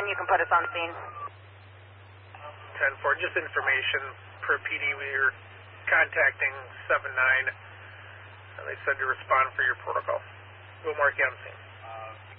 and you can put us on scene. 10-4, just information per PD. We are contacting 7-9, and they said to respond for your protocol. We'll mark you on scene.